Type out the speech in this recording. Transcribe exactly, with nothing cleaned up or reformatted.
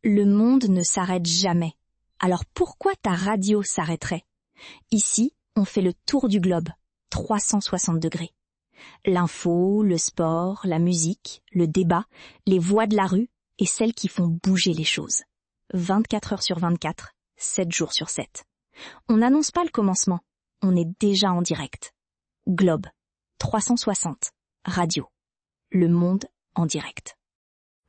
Le monde ne s'arrête jamais. Alors pourquoi ta radio s'arrêterait? Ici, on fait le tour du globe, trois cent soixante degrés. L'info, le sport, la musique, le débat, les voix de la rue et celles qui font bouger les choses. vingt-quatre heures sur vingt-quatre, sept jours sur sept. On n'annonce pas le commencement, on est déjà en direct. Globe, trois cent soixante, radio. Le monde en direct.